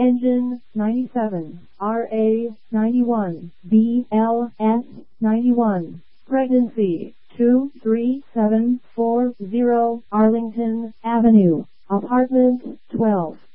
Engine 97, RA 91, BLS 91. Pregnancy 23740, Arlington Avenue, Apartment 12.